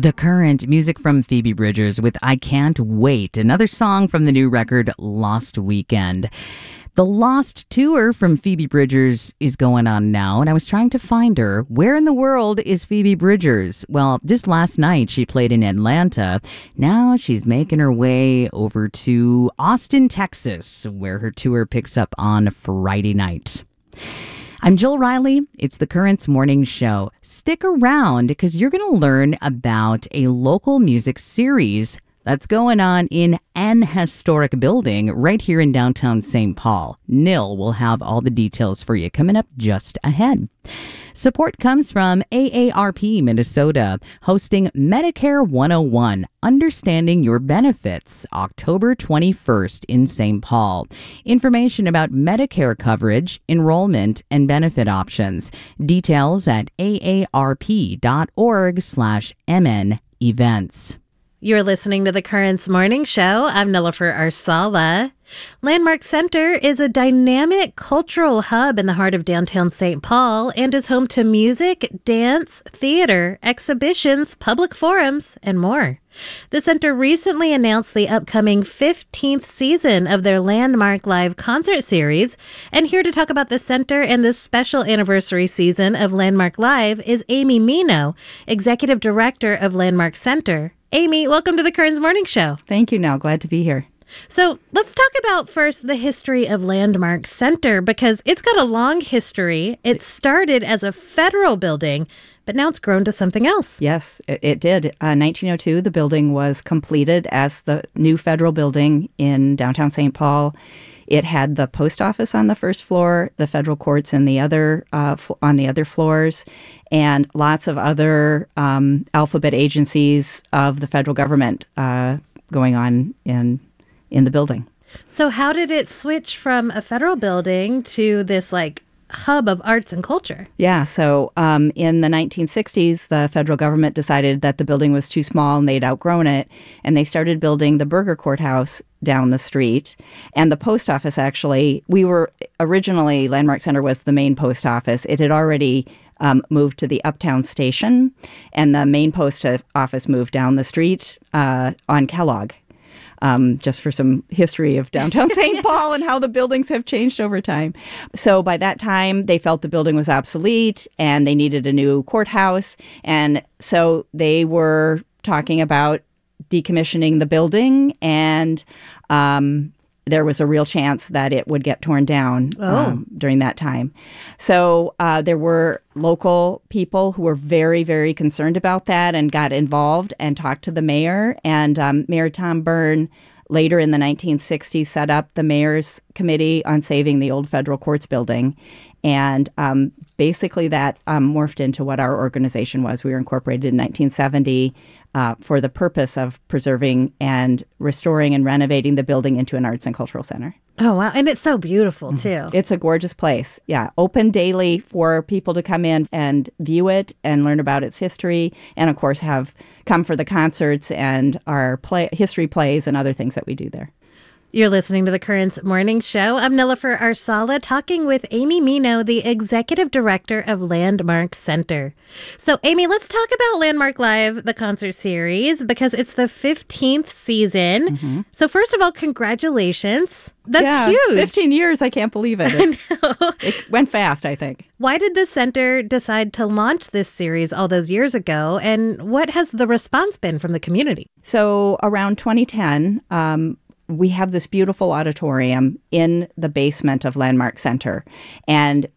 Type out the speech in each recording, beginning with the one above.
The Current, music from Phoebe Bridgers with I Can't Wait, another song from the new record Lost Weekend. The Lost Tour from Phoebe Bridgers is going on now, and I was trying to find her. Where in the world is Phoebe Bridgers? Well, just last night she played in Atlanta. Now she's making her way over to Austin, Texas, where her tour picks up on Friday night. I'm Jill Riley. It's the Currents Morning Show. Stick around because you're going to learn about a local music series that's going on in an historic building right here in downtown St. Paul. Nil will have all the details for you coming up just ahead. Support comes from AARP Minnesota, hosting Medicare 101, Understanding Your Benefits, October 21st in St. Paul. Information about Medicare coverage, enrollment, and benefit options. Details at aarp.org/MN events. You're listening to the Currents Morning Show. I'm Nilofer Arsala. Landmark Center is a dynamic cultural hub in the heart of downtown St. Paul and is home to music, dance, theater, exhibitions, public forums, and more. The center recently announced the upcoming 15th season of their Landmark Live concert series. And here to talk about the center and this special anniversary season of Landmark Live is Amy Mino, Executive Director of Landmark Center. Amy, welcome to the Currents Morning Show. Thank you, Nell. Glad to be here. So let's talk about first the history of Landmark Center, because it's got a long history. It started as a federal building, but now it's grown to something else. Yes, it did. 1902, the building was completed as the new federal building in downtown St. Paul. It had the post office on the first floor, the federal courts in the other on the other floors, and lots of other alphabet agencies of the federal government going on in the building. So how did it switch from a federal building to this hub of arts and culture? Yeah, so in the 1960s, the federal government decided that the building was too small and they'd outgrown it, and they started building the Burger Courthouse down the street. And the post office, actually, originally, Landmark Center was the main post office. It had already moved to the Uptown Station, and the main post office moved down the street on Kellogg. Just for some history of downtown St. Paul and how the buildings have changed over time. So by that time, they felt the building was obsolete and they needed a new courthouse. And so they were talking about decommissioning the building, and there was a real chance that it would get torn down during that time. So there were local people who were very, very concerned about that and got involved and talked to the mayor. And Mayor Tom Byrne, later in the 1960s, set up the mayor's committee on saving the old federal courts building. And basically that morphed into what our organization was. We were incorporated in 1970 for the purpose of preserving and restoring and renovating the building into an arts and cultural center. Oh, wow. And it's so beautiful, too. It's a gorgeous place. Yeah. Open daily for people to come in and view it and learn about its history. And, of course, come for the concerts and our history plays and other things that we do there. You're listening to the Currents Morning Show. I'm Nilofer Arsala, talking with Amy Mino, the Executive Director of Landmark Center. So, Amy, let's talk about Landmark Live, the concert series, because it's the 15th season. Mm-hmm. So, first of all, congratulations. That's huge. 15 years. I can't believe it. It went fast, I think. Why did the center decide to launch this series all those years ago? And what has the response been from the community? So, around 2010, we have this beautiful auditorium in the basement of Landmark Center. And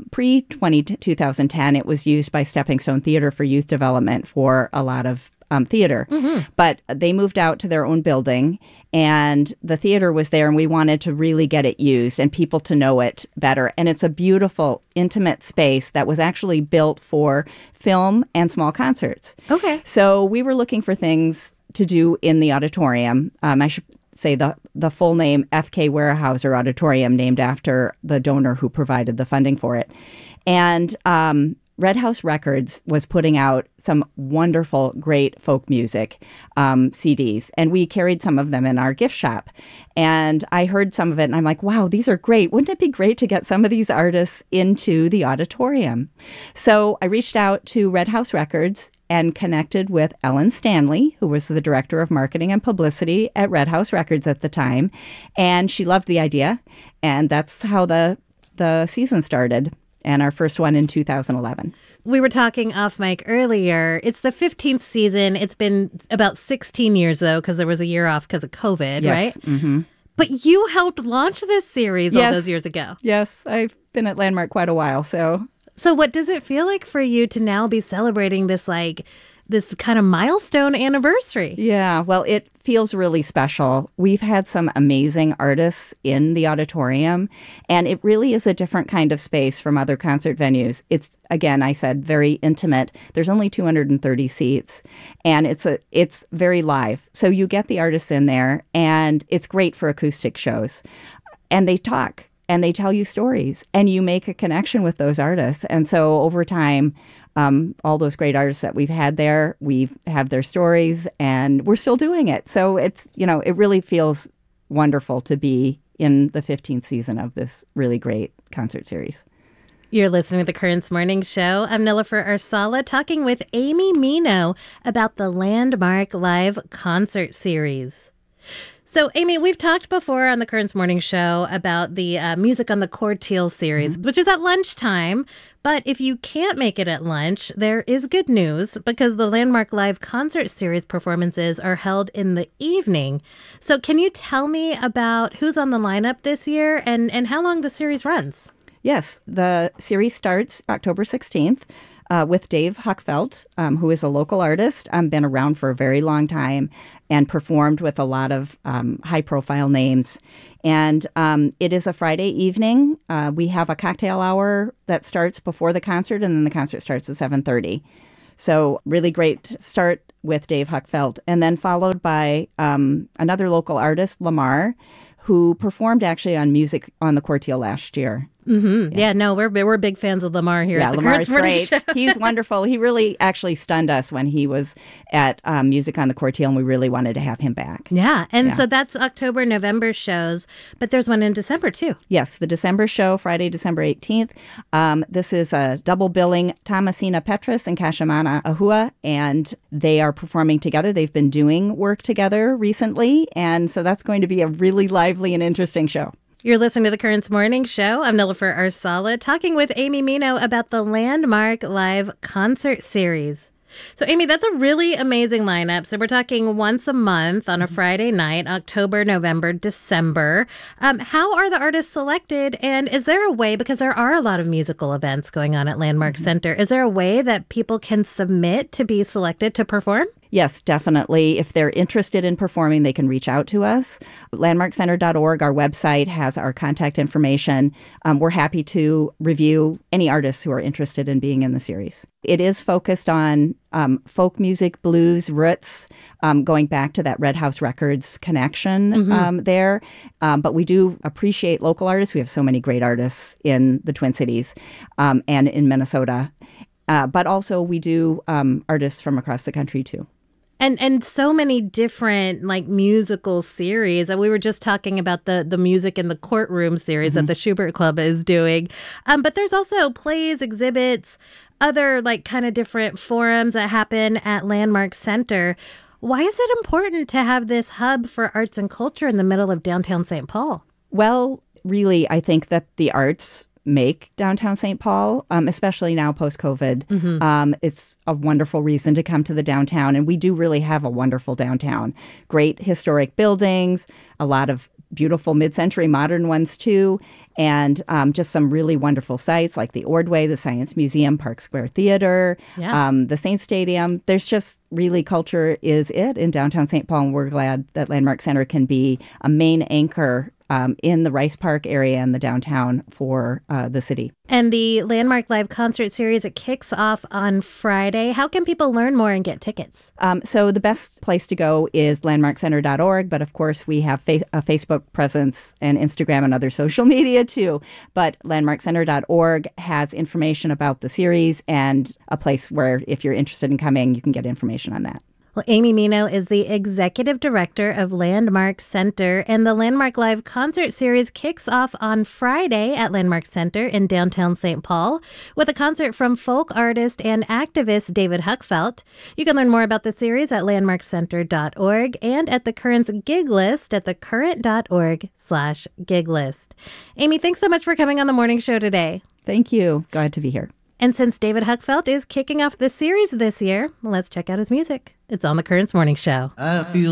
pre-2010, it was used by Stepping Stone Theater for youth development for a lot of theater. Mm-hmm. But they moved out to their own building, and the theater was there, and we wanted to really get it used and people to know it better. And it's a beautiful, intimate space that was actually built for film and small concerts. Okay. So we were looking for things to do in the auditorium. I should say the full name, F.K. Weyerhaeuser Auditorium, named after the donor who provided the funding for it. And Red House Records was putting out some wonderful, great folk music CDs, and we carried some of them in our gift shop. And I heard some of it, and I'm like, wow, these are great. Wouldn't it be great to get some of these artists into the auditorium? So I reached out to Red House Records and connected with Ellen Stanley, who was the director of marketing and publicity at Red House Records at the time. And she loved the idea, and that's how the season started. And our first one in 2011. We were talking off mic earlier. It's the 15th season. It's been about 16 years, though, because there was a year off because of COVID, yes. right? Mm-hmm. But you helped launch this series all those years ago. Yes, I've been at Landmark quite a while, so. So what does it feel like for you to now be celebrating this kind of milestone anniversary? Yeah, well, it feels really special. We've had some amazing artists in the auditorium, and it really is a different kind of space from other concert venues. It's, again, I said, very intimate. There's only 230 seats, and it's very live. So you get the artists in there, and it's great for acoustic shows. And they talk, and they tell you stories, and you make a connection with those artists. And so over time, all those great artists that we've had there, we have their stories, and we're still doing it. So it's, it really feels wonderful to be in the 15th season of this really great concert series. You're listening to the Currents Morning Show. I'm Nilofer Arsala talking with Amy Mino about the Landmark Live Concert Series. So, Amy, we've talked before on the Currents Morning Show about the Music on the Courtiel series, which is at lunchtime. But if you can't make it at lunch, there is good news because the Landmark Live Concert Series performances are held in the evening. So can you tell me about who's on the lineup this year and how long the series runs? Yes, the series starts October 16th. With Dave Huckfelt, who is a local artist, been around for a very long time and performed with a lot of high-profile names. And it is a Friday evening. We have a cocktail hour that starts before the concert, and then the concert starts at 7:30. So really great start with Dave Huckfelt, and then followed by another local artist, Lamar, who performed actually on Music on the Courtiel last year. Mm-hmm. Yeah, no, we're big fans of Lamar here at the Lamar's Currents Morning great. Show. He's wonderful. He really actually stunned us when he was at Music on the Courtiel, and we really wanted to have him back. Yeah, and so that's October, November shows, but there's one in December too. Yes, the December show, Friday, December 18th. This is a double billing Thomasina Petrus and Kashamana Ahua, and they are performing together. They've been doing work together recently, and so that's going to be a really lively and interesting show. You're listening to the Currents Morning Show. I'm Nilofer Arsala talking with Amy Mino about the Landmark Live Concert Series. So, Amy, that's a really amazing lineup. So we're talking once a month on a Friday night, October, November, December. How are the artists selected? And is there a way, because there are a lot of musical events going on at Landmark Center, is there a way that people can submit to be selected to perform? Yes, definitely. If they're interested in performing, they can reach out to us. Landmarkcenter.org, our website, has our contact information. We're happy to review any artists who are interested in being in the series. It is focused on folk music, blues, roots, going back to that Red House Records connection there. But we do appreciate local artists. We have so many great artists in the Twin Cities and in Minnesota. But also we do artists from across the country, too. And so many different musical series. We were just talking about the Music in the Courtroom series that the Schubert Club is doing. But there's also plays, exhibits, other kind of different forums that happen at Landmark Center. Why is it important to have this hub for arts and culture in the middle of downtown St. Paul? Well, really, I think that the arts make downtown St. Paul, especially now post-COVID. It's a wonderful reason to come to the downtown. And we do really have a wonderful downtown. Great historic buildings, a lot of beautiful mid-century modern ones, too. And just some really wonderful sites like the Ordway, the Science Museum, Park Square Theater, the Saints Stadium. There's just really culture is it in downtown St. Paul. And we're glad that Landmark Center can be a main anchor in the Rice Park area and the downtown for the city. And the Landmark Live Concert Series, it kicks off on Friday. How can people learn more and get tickets? So the best place to go is landmarkcenter.org. But of course, we have a Facebook presence and Instagram and other social media get to. But landmarkcenter.org has information about the series and a place where, if you're interested in coming, you can get information on that. Well, Amy Mino is the executive director of Landmark Center, and the Landmark Live concert series kicks off on Friday at Landmark Center in downtown St. Paul with a concert from folk artist and activist David Huckfelt. You can learn more about the series at landmarkcenter.org and at the Current's gig list at thecurrent.org/gig list. Amy, thanks so much for coming on the morning show today. Thank you. Glad to be here. And since David Huckfelt is kicking off the series this year, let's check out his music. It's on the Currents Morning Show. I feel